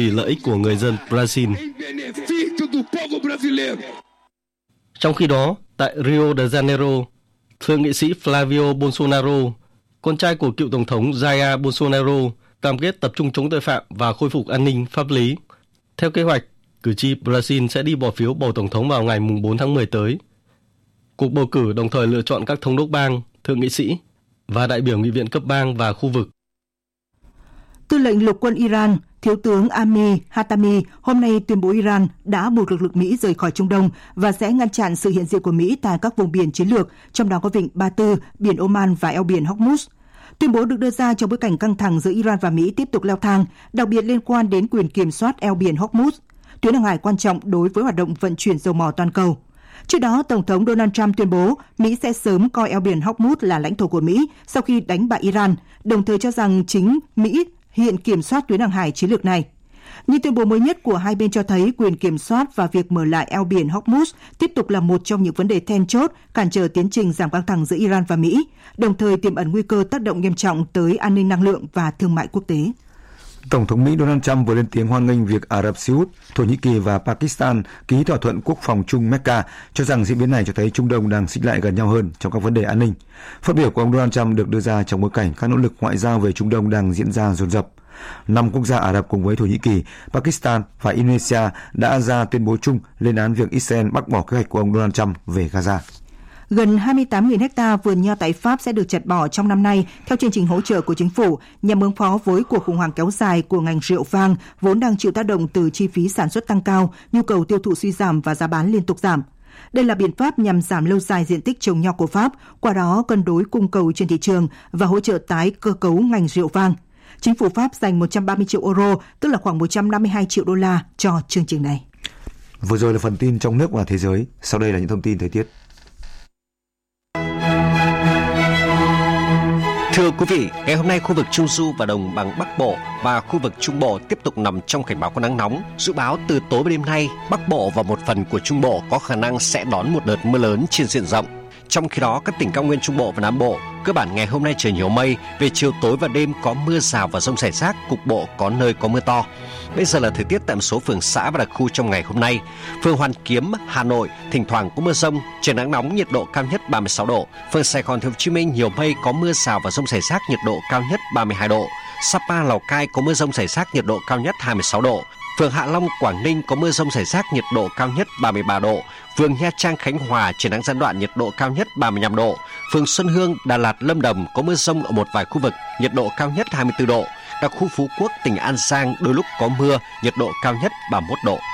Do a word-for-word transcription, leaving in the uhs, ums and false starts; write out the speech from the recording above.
vì lợi ích của người dân Brazil. Trong khi đó, tại Rio de Janeiro, thượng nghị sĩ Flavio Bolsonaro, con trai của cựu tổng thống Jair Bolsonaro, cam kết tập trung chống tội phạm và khôi phục an ninh pháp lý. Theo kế hoạch, cử tri Brazil sẽ đi bỏ phiếu bầu tổng thống vào ngày bốn tháng mười tới. Cuộc bầu cử đồng thời lựa chọn các thống đốc bang, thượng nghị sĩ và đại biểu nghị viện cấp bang và khu vực. Tư lệnh lục quân Iran, Thiếu tướng Amir Hatami hôm nay tuyên bố Iran đã buộc lực lượng Mỹ rời khỏi Trung Đông và sẽ ngăn chặn sự hiện diện của Mỹ tại các vùng biển chiến lược, trong đó có vịnh Ba Tư, biển Oman và eo biển Hormuz. Tuyên bố được đưa ra trong bối cảnh căng thẳng giữa Iran và Mỹ tiếp tục leo thang, đặc biệt liên quan đến quyền kiểm soát eo biển Hormuz, tuyến hàng hải quan trọng đối với hoạt động vận chuyển dầu mỏ toàn cầu. Trước đó, Tổng thống Donald Trump tuyên bố Mỹ sẽ sớm coi eo biển Hormuz là lãnh thổ của Mỹ sau khi đánh bại Iran, đồng thời cho rằng chính Mỹ hiện kiểm soát tuyến hàng hải chiến lược này. Như tuyên bố mới nhất của hai bên cho thấy, quyền kiểm soát và việc mở lại eo biển Hormuz tiếp tục là một trong những vấn đề then chốt cản trở tiến trình giảm căng thẳng giữa Iran và Mỹ, đồng thời tiềm ẩn nguy cơ tác động nghiêm trọng tới an ninh năng lượng và thương mại quốc tế. Tổng thống Mỹ Donald Trump vừa lên tiếng hoan nghênh việc Ả Rập Xê Út, Thổ Nhĩ Kỳ và Pakistan ký thỏa thuận quốc phòng chung Mecca, cho rằng diễn biến này cho thấy Trung Đông đang xích lại gần nhau hơn trong các vấn đề an ninh. Phát biểu của ông Donald Trump được đưa ra trong bối cảnh các nỗ lực ngoại giao về Trung Đông đang diễn ra dồn dập. Năm quốc gia Ả Rập cùng với Thổ Nhĩ Kỳ, Pakistan và Indonesia đã ra tuyên bố chung lên án việc Israel bác bỏ kế hoạch của ông Donald Trump về Gaza. Gần hai mươi tám nghìn hecta vườn nho tại Pháp sẽ được chặt bỏ trong năm nay theo chương trình hỗ trợ của chính phủ nhằm ứng phó với cuộc khủng hoảng kéo dài của ngành rượu vang vốn đang chịu tác động từ chi phí sản xuất tăng cao, nhu cầu tiêu thụ suy giảm và giá bán liên tục giảm. Đây là biện pháp nhằm giảm lâu dài diện tích trồng nho của Pháp, qua đó cân đối cung cầu trên thị trường và hỗ trợ tái cơ cấu ngành rượu vang. Chính phủ Pháp dành một trăm ba mươi triệu euro, tức là khoảng một trăm năm mươi hai triệu đô la cho chương trình này. Vừa rồi là phần tin trong nước và thế giới, sau đây là những thông tin thời tiết. Thưa quý vị, ngày hôm nay khu vực Trung Du và Đồng bằng Bắc Bộ và khu vực Trung Bộ tiếp tục nằm trong cảnh báo có nắng nóng. Dự báo từ tối và đêm nay, Bắc Bộ và một phần của Trung Bộ có khả năng sẽ đón một đợt mưa lớn trên diện rộng. Trong khi đó, các tỉnh cao nguyên Trung Bộ và Nam Bộ, cơ bản ngày hôm nay trời nhiều mây, về chiều tối và đêm có mưa rào và dông rải rác, cục bộ có nơi có mưa to. Bây giờ là thời tiết tại một số phường xã và đặc khu trong ngày hôm nay. Phường Hoàn Kiếm, Hà Nội, thỉnh thoảng có mưa rông, trời nắng nóng, nhiệt độ cao nhất ba mươi sáu độ. Phường Sài Gòn, Thành phố Hồ Chí Minh nhiều mây, có mưa rào và dông rải rác, nhiệt độ cao nhất ba mươi hai độ. Sapa, Lào Cai có mưa rông rải rác, nhiệt độ cao nhất hai mươi sáu độ. Phường Hạ Long, Quảng Ninh có mưa rông rải rác, nhiệt độ cao nhất ba mươi ba độ. Phường Nha Trang, Khánh Hòa trời nắng gián đoạn, nhiệt độ cao nhất ba mươi lăm độ. Phường Xuân Hương, Đà Lạt, Lâm Đồng có mưa rông ở một vài khu vực, nhiệt độ cao nhất hai mươi tư độ. Đặc khu Phú Quốc, tỉnh An Giang đôi lúc có mưa, nhiệt độ cao nhất ba mươi mốt độ.